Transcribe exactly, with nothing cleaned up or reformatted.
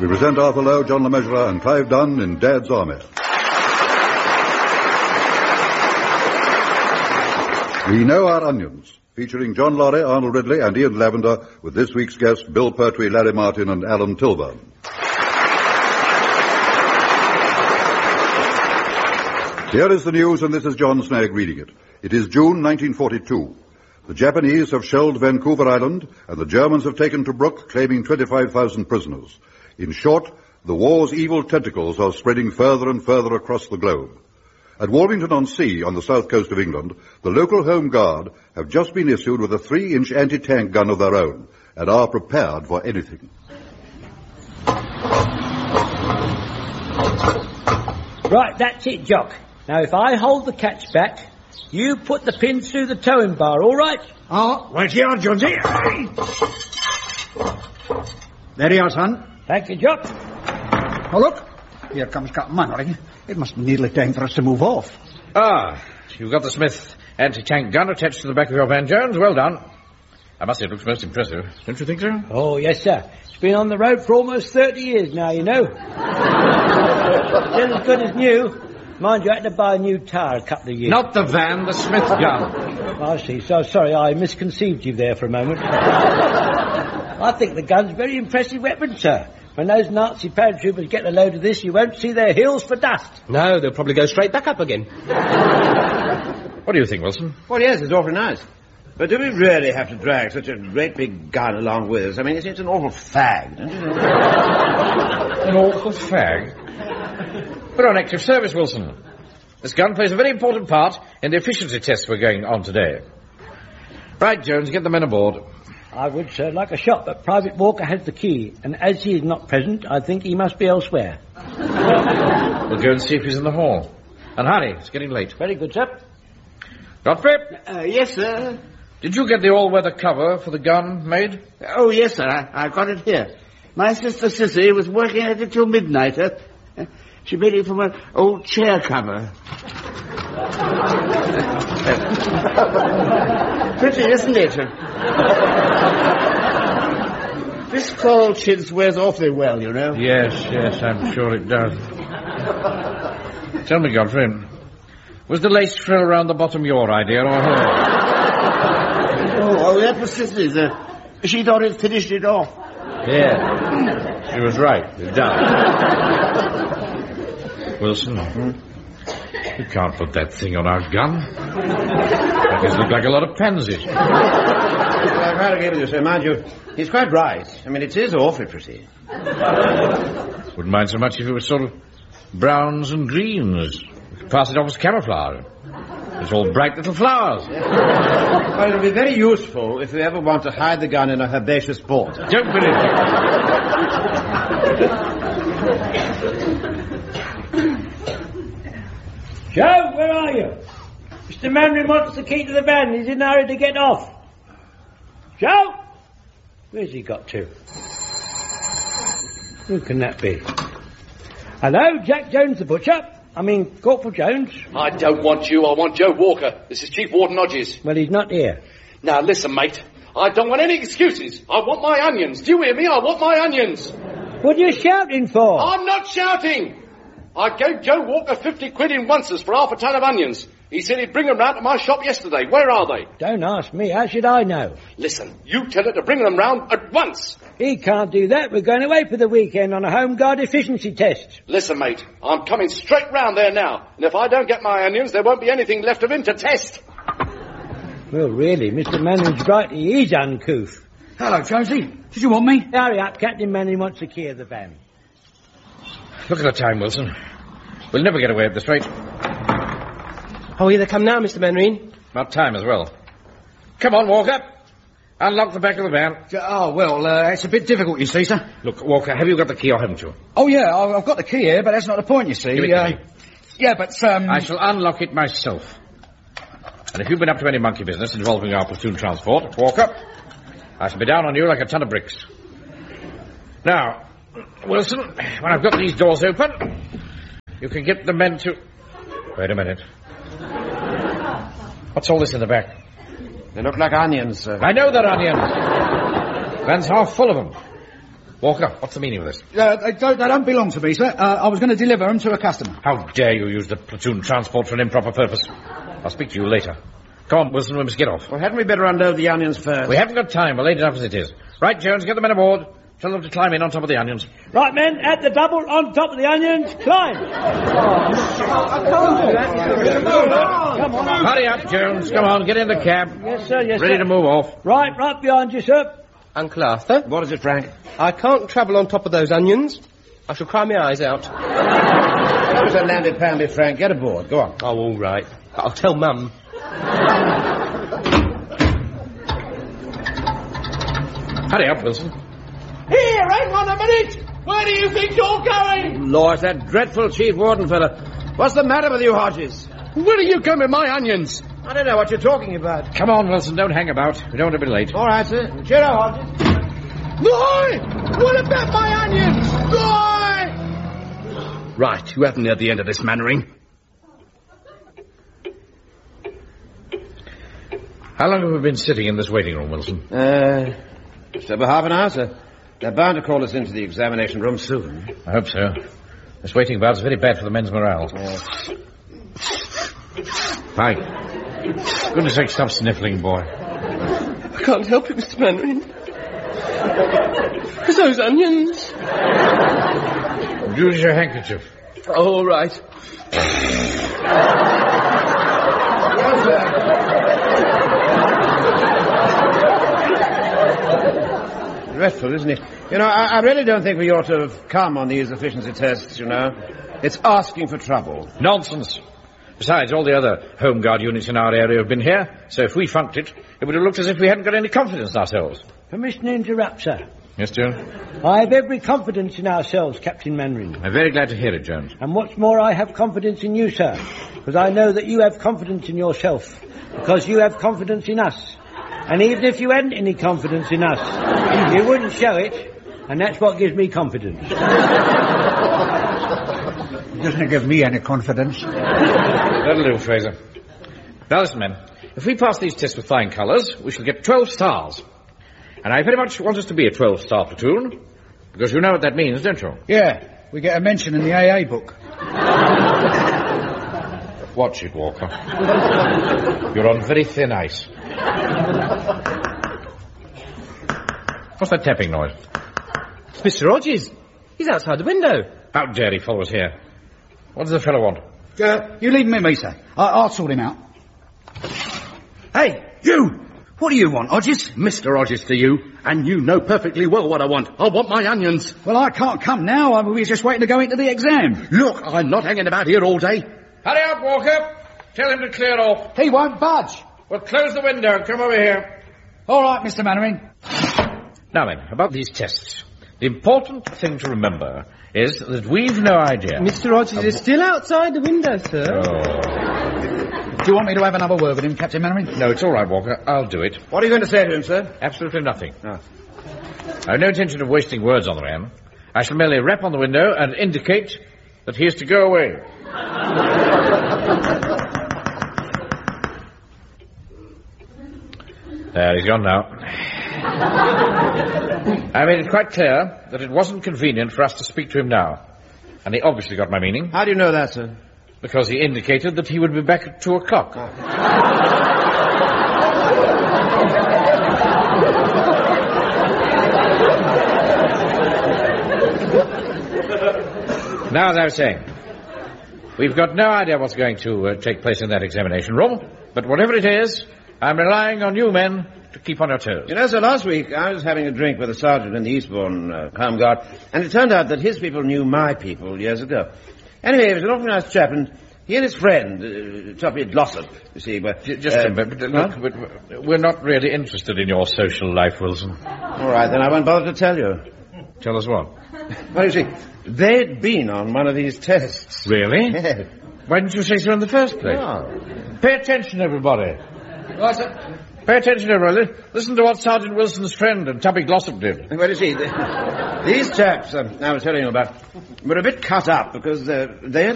we present Arthur Lowe, John Le Mesurier, and Clive Dunn in Dad's Army. We Know Our Onions, featuring John Laurie, Arnold Ridley, and Ian Lavender, with this week's guests Bill Pertwee, Larry Martin, and Alan Tilburn. Here is the news, and this is John Snagg reading it. It is June nineteen forty-two. The Japanese have shelled Vancouver Island, and the Germans have taken Tobruk, claiming twenty-five thousand prisoners. In short, the war's evil tentacles are spreading further and further across the globe. At Warmington-on-Sea, on the south coast of England, the local Home Guard have just been issued with a three-inch anti-tank gun of their own, and are prepared for anything. Right, that's it, Jock. Now, if I hold the catch back, you put the pins through the towing bar, all right? Oh, right here, Jonesy. There you are, son. Thank you, Jock. Oh, look. Here comes Captain Mannering. It must be nearly time for us to move off. Ah, you've got the Smith anti-tank gun attached to the back of your van, Jones. Well done. I must say it looks most impressive. Don't you think so? Oh, yes, sir. It's been on the road for almost thirty years now, you know. Still as good as new. Mind you, I had to buy a new tyre a couple of years. Not the van, the Smith gun. I see. So sorry, I misconceived you there for a moment. I think the gun's a very impressive weapon, sir. When those Nazi paratroopers get a load of this, you won't see their heels for dust. No, they'll probably go straight back up again. What do you think, Wilson? Well, yes, it's awfully nice. But do we really have to drag such a great big gun along with us? I mean, it's, it's an awful fag, don't you know? An awful fag? We're on active service, Wilson. This gun plays a very important part in the efficiency tests we're going on today. Right, Jones, get the men aboard. I would, sir, like a shot, but Private Walker has the key, and as he is not present, I think he must be elsewhere. We'll go and see if he's in the hall. And hurry, it's getting late. Very good, sir. Godfrey? Uh, yes, sir. Did you get the all-weather cover for the gun made? Oh, yes, sir. I, I've got it here. My sister Sissy was working at it till midnight. Uh, she made it from an old chair cover. Pretty, isn't it? This cold chintz wears awfully well, you know. Yes, yes, I'm sure it does. Tell me, Godfrey, was the lace frill around the bottom your idea or hers? Oh, oh, that was Sissy's. Uh, she thought it finished it off. Yeah, she was right. It does. Wilson, hmm? You can't put that thing on our gun. That does look like a lot of pansies. Well, I can't agree with you, sir. Mind you, he's quite right. I mean, it is awfully pretty. Wouldn't mind so much if it was sort of browns and greens. We could pass it off as camouflage. It's all bright little flowers. Well, it'll be very useful if we ever want to hide the gun in a herbaceous border. Don't believe it. Joe, where are you? Mister Mandarin wants the key to the van. He's in a hurry to get off. Joe? Where's he got to? Who can that be? Hello, Jack Jones the butcher. I mean, Corporal Jones. I don't want you, I want Joe Walker. This is Chief Warden Hodges. Well, he's not here. Now, listen, mate. I don't want any excuses. I want my onions. Do you hear me? I want my onions. What are you shouting for? I'm not shouting. I gave Joe Walker fifty quid in onces for half a ton of onions. He said he'd bring them round to my shop yesterday. Where are they? Don't ask me. How should I know? Listen, you tell her to bring them round at once. He can't do that. We're going away for the weekend on a Home Guard efficiency test. Listen, mate, I'm coming straight round there now. And if I don't get my onions, there won't be anything left of him to test. Well, really, Mister Manning's right. He is uncouth. Hello, Jonesy. Did you want me? Hurry up. Captain Manning wants the key of the van. Look at the time, Wilson. We'll never get away at this rate. Oh, here they come now, Mister Mandarin. About time as well. Come on, Walker. Unlock the back of the van. Oh, well, uh, it's a bit difficult, you see, sir. Look, Walker, have you got the key or haven't you? Oh, yeah, I've got the key here, but that's not the point, you see. Give it uh, to me. Yeah, but, um... I shall unlock it myself. And if you've been up to any monkey business involving our platoon transport, Walker, I shall be down on you like a ton of bricks. Now, Wilson, when I've got these doors open, you can get the men to... Wait a minute. What's all this in the back? They look like onions, sir. I know they're onions. Van's half full of them. Walker, what's the meaning of this? Uh, they, don't, they don't belong to me, sir. Uh, I was going to deliver them to a customer. How dare you use the platoon transport for an improper purpose? I'll speak to you later. Come on, Wilson, we must get off. Well, hadn't we better unload the onions first? We haven't got time. We're late enough as it is. Right, Jones, get the men aboard. Tell them to climb in on top of the onions. Right, men, at the double, on top of the onions, climb. Come on. Hurry up, Jones. Come on, get in the cab. Yes, sir, yes, Ready sir. to move off. Right, right behind you, sir. Uncle Arthur, What is it, Frank? I can't travel on top of those onions. I shall cry my eyes out. That was a landed pound, Frank. Get aboard. Go on. Oh, all right. I'll tell Mum. Hurry up, Wilson. Here, hang on a minute! Where do you think you're going? Lord, that dreadful chief warden fella. What's the matter with you, Hodges? Where are you going with my onions? I don't know what you're talking about. Come on, Wilson, don't hang about. We don't want to be late. All right, sir. Cheer up, Hodges. Boy! What about my onions? Boy! Right, you haven't heard the end of this, Mannering. How long have we been sitting in this waiting room, Wilson? Uh, just over half an hour, sir. They're bound to call us into the examination room soon. I hope so. This waiting about's very bad for the men's morale. Yes. Fine. Goodness sake, stop sniffling, boy. I can't help it, Mister Mannering. It's those onions. Use your handkerchief. Oh, all right. Dreadful, isn't it? You know, I, I really don't think we ought to have come on these efficiency tests, you know. It's asking for trouble. Nonsense. Besides, all the other Home Guard units in our area have been here, so if we funked it, it would have looked as if we hadn't got any confidence in ourselves. Permission to interrupt, sir. Yes, Jones? I have every confidence in ourselves, Captain Mannering. I'm very glad to hear it, Jones. And what's more, I have confidence in you, sir. Because I know that you have confidence in yourself. Because you have confidence in us. And even if you hadn't any confidence in us, you wouldn't show it. And that's what gives me confidence. Doesn't give me any confidence. That'll do, Fraser. Now listen, men. If we pass these tests with flying colours, we shall get twelve stars. And I very much want us to be a twelve-star platoon, because you know what that means, don't you? Yeah, we get a mention in the A A book. Watch it, Walker. You're on very thin ice. What's that tapping noise? It's Mister Hodges. He's outside the window. How dare he follow us here? What does the fellow want? Uh, you leave him with me, sir. I- I'll sort him out. Hey, you! What do you want, Hodges? Mister Hodges to you. And you know perfectly well what I want. I want my onions. Well, I can't come now. I- We're just waiting to go into the exam. Look, I'm not hanging about here all day. Hurry up, Walker. Tell him to clear off. He won't budge. Well, close the window and come over here. All right, Mister Mannering. Now then, about these tests. The important thing to remember is that we've no idea. Mister Hodges is still outside the window, sir. Oh. Do you want me to have another word with him, Captain Mannering? No, it's all right, Walker. I'll do it. What are you going to say to him, sir? Absolutely nothing. Oh. I have no intention of wasting words on the man. I shall merely rap on the window and indicate that he is to go away. There, he's gone now. I made it quite clear that it wasn't convenient for us to speak to him now. And he obviously got my meaning. How do you know that, sir? Because he indicated that he would be back at two o'clock. Now, as I was saying, we've got no idea what's going to uh, take place in that examination room, but whatever it is, I'm relying on you men to keep on your toes. You know, sir, last week I was having a drink with a sergeant in the Eastbourne uh, Home Guard, and it turned out that his people knew my people years ago. Anyway, he was an awfully nice chap, and he and his friend, uh, Toppy Glossop, you see, were... J- Just uh, a minute, but, look, but we're not really interested in your social life, Wilson. All right, then I won't bother to tell you. Tell us what. Well, you see, they'd been on one of these tests. Really? Yes. Why didn't you say so in the first place? Oh. Pay attention, everybody. What's it? Pay attention, everybody. Listen to what Sergeant Wilson's friend and Tuppy Glossop did. Well, you see, the, these chaps um, I was telling you about were a bit cut up because uh, they had